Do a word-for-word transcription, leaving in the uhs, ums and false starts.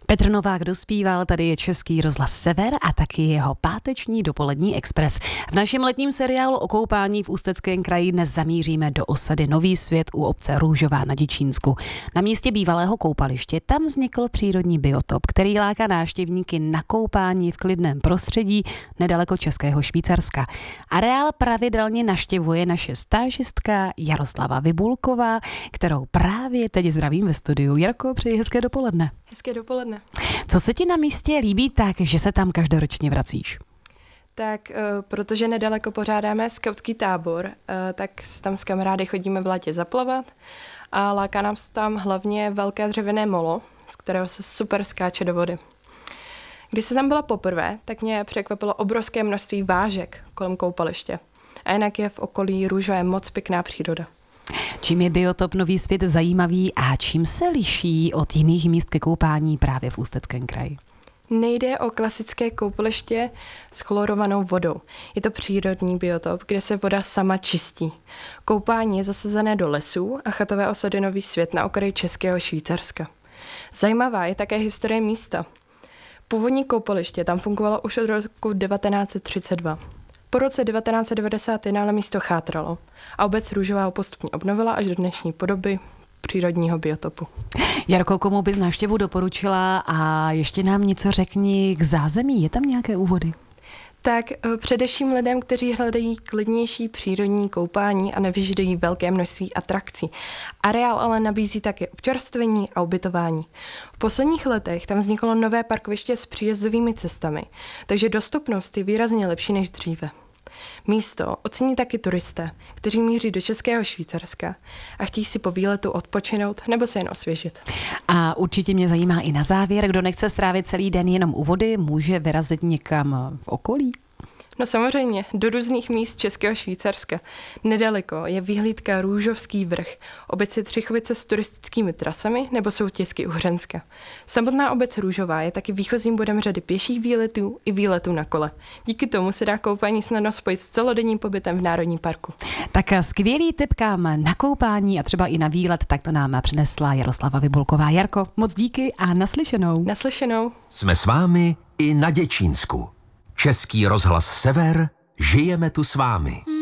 Petr Novák dospíval, tady je Český rozhlas Sever a taky jeho páteční dopolední expres. V našem letním seriálu o koupání v Ústeckém kraji dnes zamíříme do osady Nový Svět u obce Růžová na Děčínsku. Na místě bývalého koupaliště tam vznikl přírodní biotop, který láká návštěvníky na koupání v klidném prostředí nedaleko Českého Švýcarska. Areál pravidelně navštěvuje naše stážistka Jaroslava Vybulková, kterou právě teď zdravím ve studiu. Jarko, přeji hezké dopoledne. Hezké dopoledne. Co se ti na místě líbí tak, že se tam každoročně vracíš? Tak, uh, protože nedaleko pořádáme skautský tábor, uh, tak tam s kamarády chodíme v létě zaplavat a láká nám tam hlavně velké dřevěné molo, z kterého se super skáče do vody. Když jsem tam byla poprvé, tak mě překvapilo obrovské množství vážek kolem koupaliště. A jinak je v okolí Růžové moc pěkná příroda. Čím je biotop Nový Svět zajímavý a čím se liší od jiných míst ke koupání právě v Ústeckém kraji? Nejde o klasické koupaliště s chlorovanou vodou. Je to přírodní biotop, kde se voda sama čistí. Koupání je zasazené do lesů a chatové osady Nový Svět na okraji Českého Švýcarska. Zajímavá je také historie místa. Původní koupaliště tam fungovalo už od roku devatenáct set třicet dva. Po roce devatenáct set devadesát jedna ale místo chátralo a obec Růžová ho postupně obnovila až do dnešní podoby přírodního biotopu. Jarko, komu bys návštěvu doporučila a ještě nám něco řekni k zázemí, je tam nějaké úvody? Tak především lidem, kteří hledají klidnější přírodní koupání a nevyžadují velké množství atrakcí. Areál ale nabízí také občerstvení a ubytování. V posledních letech tam vzniklo nové parkoviště s příjezdovými cestami, takže dostupnost je výrazně lepší než dříve. Místo ocení taky turisté, kteří míří do Českého Švýcarska a chtějí si po výletu odpočinout nebo se jen osvěžit. A určitě mě zajímá i na závěr, kdo nechce strávit celý den jenom u vody, může vyrazit někam v okolí? No samozřejmě, do různých míst Českého Švýcarska. Nedaleko je vyhlídka Růžovský vrch, obec je Třichovice s turistickými trasami nebo Soutězky u Hřenska. Samotná obec Růžová je taky výchozím bodem řady pěších výletů i výletů na kole. Díky tomu se dá koupání snadno spojit s celodenním pobytem v Národním parku. Tak skvělý tip kam na koupání a třeba i na výlet, tak to nám přinesla Jaroslava Vybulková. Jarko, moc díky a naslyšenou. Naslyšenou. Jsme s vámi i na Děčínsku. Český rozhlas Sever, žijeme tu s vámi.